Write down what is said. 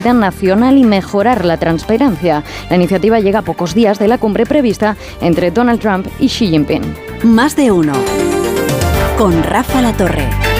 nacional y mejorar la transparencia. La iniciativa llega a pocos días de la cumbre prevista entre Donald Trump y Xi Jinping. Más de uno. Con Rafa La Torre.